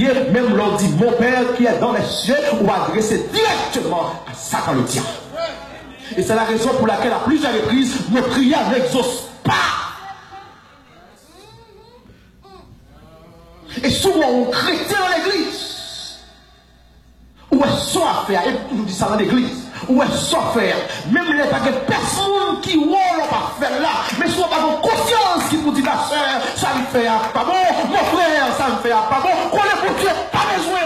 prier, même l'on dit mon Père qui est dans les cieux, ou adresser directement à Satan le diable. Et c'est la raison pour laquelle à plusieurs reprises, nos prières n'exaucent pas. Et souvent on chrétien dans l'église. Où est-ce sont à faire? Et toujours dit ça dans l'église. Où est-ce sont à faire? Même les pas de personnes qui ont pas faire là. Mais soit pas de conscience qui vous dit la soeur, ça me fait pas bon. Mon frère, ça me fait pas bon. Qu'on est pour Dieu, pas besoin.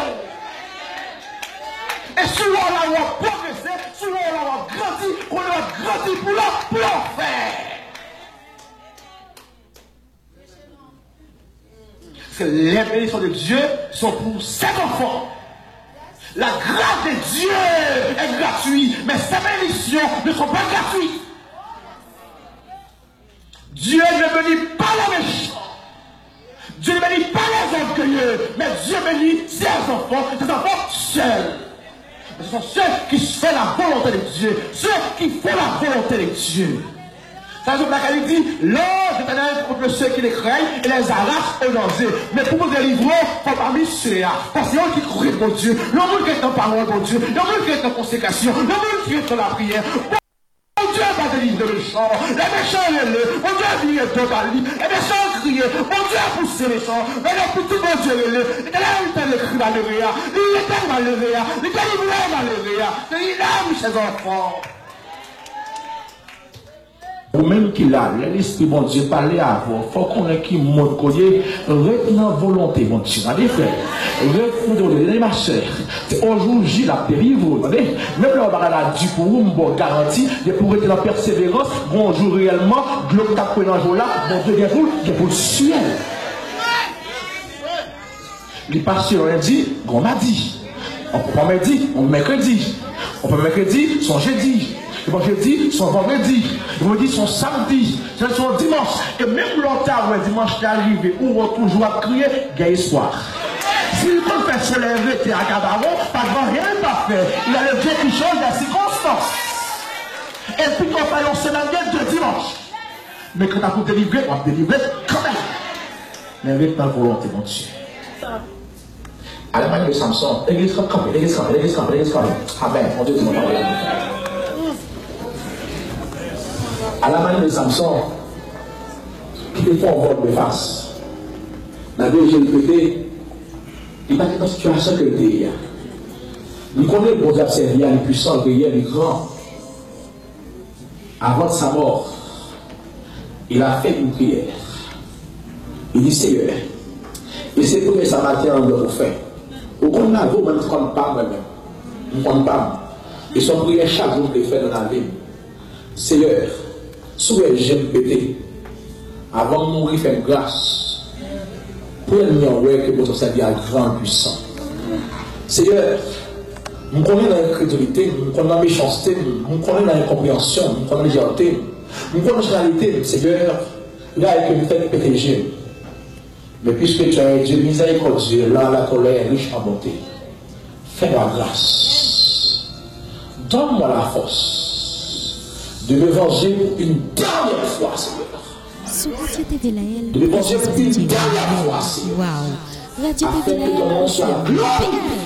Et souvent là on va progresser, souvent là on va grandir, qu'on va grandir pour faire. Parce que les bénédictions de Dieu sont pour ses enfants. La grâce de Dieu est gratuite, mais ses bénédictions ne sont pas gratuites. Dieu ne bénit pas les méchants. Dieu ne bénit pas les orgueilleux, mais Dieu bénit ses enfants seuls. Ce sont ceux qui font la volonté de Dieu, ceux qui font la volonté de Dieu. C'est la raison pour laquelle il dit, l'ange de l'Éternel contre ceux qui les craignent et les arrache au danger. Mais pour vous délivrer, il faut parmi ceux-là. Parce qu'il y a qui croient pour Dieu, l'homme qui est en parole pour Dieu, l'homme qui est en consécration, l'homme qui est en la prière. Mon Dieu va délivrer le méchant. Les méchants, mon Dieu a viré deux par lui. Les méchants crient. Mon Dieu a poussé les méchants. Mais le petit mon Dieu, il t'a écrit dans le réa. Il est dans le réa. Il t'a livré dans le réa. Il aime ses enfants. Ou même qu'il a, l'esprit bon Dieu parler à vous, il faut qu'on ait qui monte collier, retenant volonté, mon Dieu, allez frère, retenant ma chère, aujourd'hui Gilles a délivré, même là on va la du pour vous, bon garantie, de pour être en persévérance, bonjour réellement, globe t'a pris dans jour là, bon Dieu vient pour le ciel. Les pasteurs ont dit, on m'a dit, on peut pas me dire, on mercredi, on peut mercredi, son jeudi. Bon, je dis son vendredi, je me dis son samedi, c'est son dimanche. Et même longtemps, le dimanche est arrivé, où on toujours à crier, il y a espoir. Si le peut se lever, tu es à Gadaron, pas de rien pas fait. Il y a le Dieu qui change les circonstances. Et puis quand on fait l'enseignement de dimanche. Mais quand on a pour délivrer, on va délivrer quand même. Mais avec ma volonté, mon Dieu. À la manière de Samson, l'église campée, l'église campée, l'église campée, l'église campée. Amen. Mon Dieu, tu m'as parlé. À la manière de Samson, qui te font vol de face. La Bible, j'ai répété, il n'est pas dans une situation que il est. Il connaît le bon Dieu servir, il est puissant, il est grand. Avant sa mort, il a fait une prière. Il dit Seigneur, et c'est pour que ça matin de vous faire. Au qu'on a vous, même comme pas moi-même. Nous ne pas. Et son prière chaque jour qu'il fait dans la vie. Seigneur, souvent j'aime péter. Avant de mourir, faire grâce. Pour le que votre serviteur est grand et puissant. Seigneur, nous connaissons l'incrédulité, nous connaissons la méchanceté, nous connaissons l'incompréhension, nous connaissons la légèreté, nous connaissons la réalité, Seigneur, là, que nous faisons péter. Mais puisque tu as Dieu miséricordieux, là, la colère riche en bonté, fais-moi grâce. Donne-moi la force de me venger une dernière fois, Seigneur. De me venger une dernière fois, Seigneur. Wow. Radio afin que ton nom soit glorifié